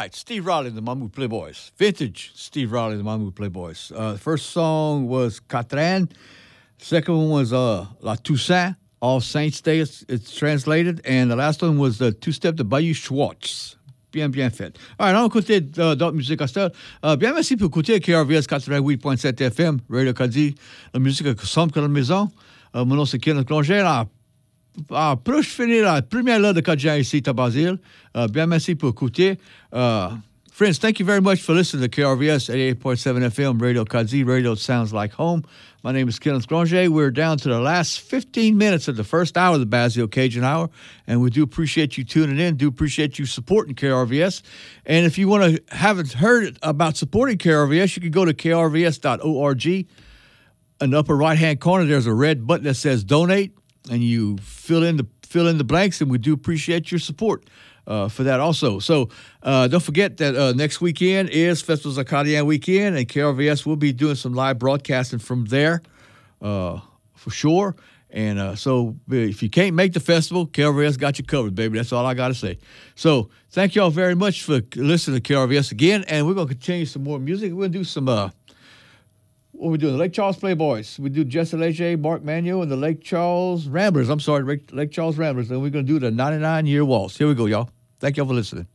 right, Steve Riley and the Mamou Playboys. Vintage Steve Riley and the Mamou Playboys. The first song was Catran. Second one was La Toussaint, All Saints Day, it's translated. And the last one was the two-step de Bayou Schwartz. Bien, bien fait. All right, on va écouter d'autres musiques à cette heure. Bien, merci pour écouter KRVS 88.7 FM, Radio Acadie, la musique qui ressemble à la maison. Mon nom, c'est Kenneth Clonger. Proche finir la première heure de Kadja ici à Basile. Bien, merci pour écouter. Friends, thank you very much for listening to KRVS 88.7 FM, Radio Kazi, Radio Sounds Like Home. My name is Kenneth Granger. We're down to the last 15 minutes of the first hour of the Basile Cajun Hour, and we do appreciate you tuning in, do appreciate you supporting KRVS. And if you haven't heard about supporting KRVS, you can go to krvs.org. In the upper right-hand corner, there's a red button that says Donate, and you fill in the blanks, and we do appreciate your support. For that also. So don't forget that next weekend is Festivals Acadian weekend, and KRVS will be doing some live broadcasting from there for sure. And so if you can't make the festival, KRVS got you covered, baby. That's all I got to say. So thank y'all very much for listening to KRVS again, and we're going to continue some more music. We're going to do some... what we doing? The Lake Charles Playboys. We do Jesse Leger, Mark Manuel, and the Lake Charles Ramblers. I'm sorry, Lake Charles Ramblers. And we're going to do the 99-Year Waltz. Here we go, y'all. Thank y'all for listening.